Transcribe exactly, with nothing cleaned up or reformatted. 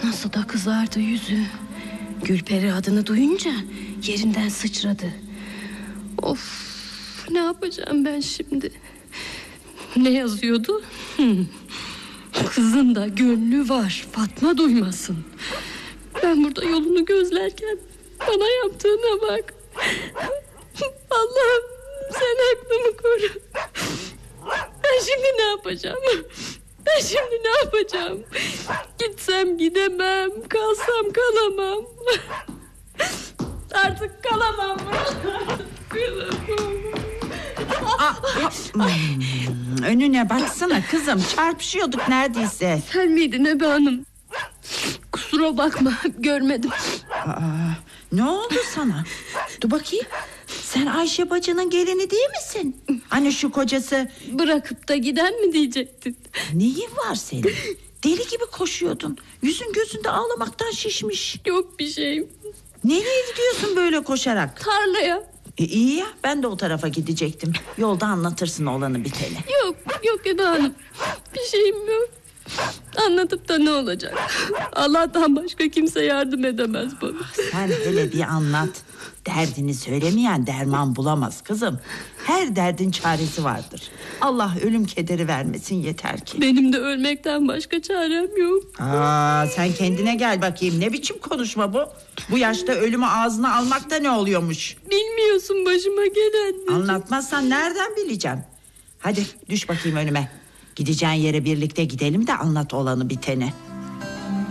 Nasıl da kızardı yüzü. Gülperi adını duyunca yerinden sıçradı. Of, ne yapacağım ben şimdi? Ne yazıyordu? Hmm. Kızın da gönlü var, Fatma duymasın. Ben burada yolunu gözlerken bana yaptığına bak. Allah'ım sen aklımı koru. Ben şimdi ne yapacağım? Ben şimdi ne yapacağım? Gitsem gidemem, kalsam kalamam. Artık kalamam. Aa, hmm, önüne baksana kızım, çarpışıyorduk neredeyse. Sen miydin Ebe Hanım? Kusura bakma, görmedim. Aa, ne oldu sana? Dur bakayım. Sen Ayşe bacının gelini değil misin? Hani şu kocası... Bırakıp da giden mi diyecektin? Neyin var senin? Deli gibi koşuyordun. Yüzün gözünde ağlamaktan şişmiş. Yok bir şeyim. Nereye gidiyorsun böyle koşarak? Tarlaya. E, iyi ya, ben de o tarafa gidecektim. Yolda anlatırsın olanı biteni. Yok yok Ebe Hanım, bir şeyim yok. Anlatıp da ne olacak? Allah'tan başka kimse yardım edemez bana. Sen hele bir anlat. Derdini söylemeyen derman bulamaz kızım. Her derdin çaresi vardır. Allah ölüm kederi vermesin yeter ki. Benim de ölmekten başka çarem yok. Aa, sen kendine gel bakayım. Ne biçim konuşma bu? Bu yaşta ölümü ağzına almakta ne oluyormuş? Bilmiyorsun başıma gelenleri. Anlatmazsan nereden bileceğim? Hadi düş bakayım önüme. Gideceğin yere birlikte gidelim de anlat olanı biteni.